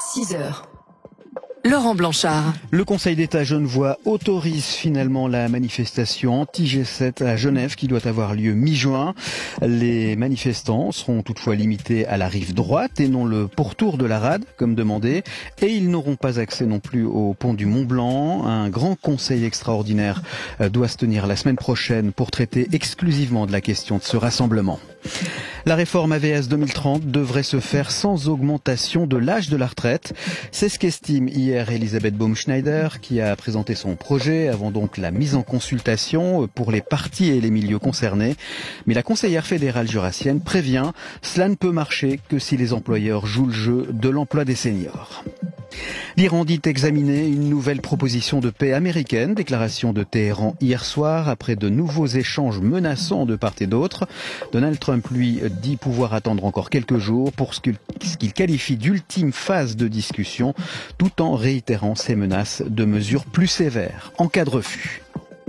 6 heures. Laurent Blanchard. Le Conseil d'État genevois autorise finalement la manifestation anti-G7 à Genève qui doit avoir lieu mi-juin. Les manifestants seront toutefois limités à la rive droite et non le pourtour de la rade comme demandé. Et ils n'auront pas accès non plus au pont du Mont-Blanc. Un grand conseil extraordinaire doit se tenir la semaine prochaine pour traiter exclusivement de la question de ce rassemblement. La réforme AVS 2030 devrait se faire sans augmentation de l'âge de la retraite. C'est ce qu'estime hier Elisabeth Baumschneider qui a présenté son projet avant donc la mise en consultation pour les partis et les milieux concernés. Mais la conseillère fédérale jurassienne prévient, cela ne peut marcher que si les employeurs jouent le jeu de l'emploi des seniors. L'Iran dit examiner une nouvelle proposition de paix américaine, déclaration de Téhéran hier soir après de nouveaux échanges menaçants de part et d'autre. Donald Trump, lui, dit pouvoir attendre encore quelques jours pour ce qu'il qualifie d'ultime phase de discussion, tout en réitérant ses menaces de mesures plus sévères en cas de refus.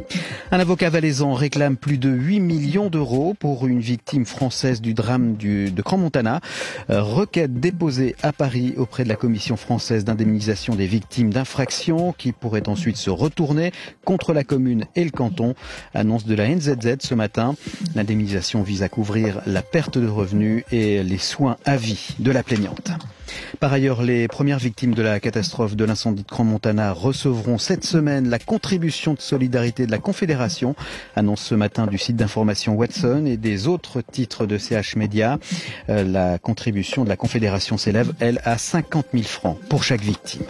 Un avocat valaisan réclame plus de 8 millions d'euros pour une victime française du drame de Crans-Montana. Requête déposée à Paris auprès de la Commission française d'indemnisation des victimes d'infractions qui pourrait ensuite se retourner contre la commune et le canton. Annonce de la NZZ ce matin. L'indemnisation vise à couvrir la perte de revenus et les soins à vie de la plaignante. Par ailleurs, les premières victimes de la catastrophe de l'incendie de Crans-Montana recevront cette semaine la contribution de solidarité de la Confédération, annonce ce matin du site d'information Watson et des autres titres de CH Média. La contribution de la Confédération s'élève, elle, à 50 000 francs pour chaque victime.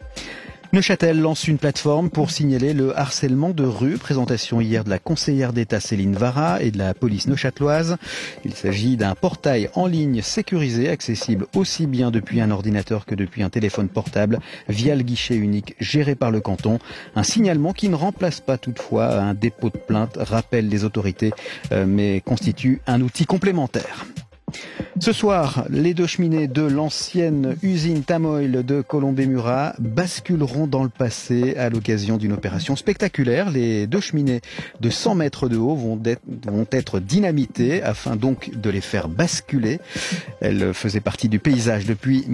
Neuchâtel lance une plateforme pour signaler le harcèlement de rue. Présentation hier de la conseillère d'État Céline Vara et de la police neuchâteloise. Il s'agit d'un portail en ligne sécurisé, accessible aussi bien depuis un ordinateur que depuis un téléphone portable via le guichet unique géré par le canton. Un signalement qui ne remplace pas toutefois un dépôt de plainte, rappellent les autorités, mais constitue un outil complémentaire. Ce soir, les deux cheminées de l'ancienne usine Tamoil de Colombey-Murat basculeront dans le passé à l'occasion d'une opération spectaculaire. Les deux cheminées de 100 mètres de haut vont être dynamitées afin donc de les faire basculer. Elles faisaient partie du paysage depuis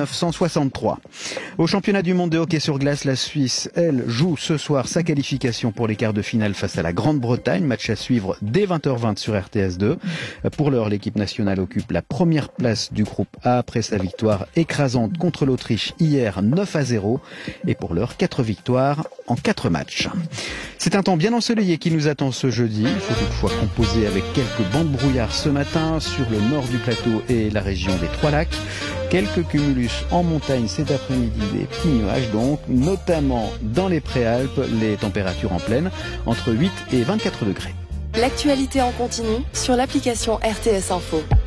1963. Au championnat du monde de hockey sur glace, la Suisse, elle, joue ce soir sa qualification pour les quarts de finale face à la Grande-Bretagne. Match à suivre dès 20h20 sur RTS2. Pour l'heure, l'équipe nationale occupe la première place du groupe A après sa victoire écrasante contre l'Autriche hier 9-0 et pour l'heure 4 victoires en 4 matchs. C'est un temps bien ensoleillé qui nous attend ce jeudi. Il faut toutefois composer avec quelques bancs de brouillard ce matin sur le nord du plateau et la région des Trois-Lacs. Quelques cumulus en montagne cet après-midi, des petits nuages donc, notamment dans les Préalpes, les températures en pleine entre 8 et 24 degrés. L'actualité en continu sur l'application RTS Info.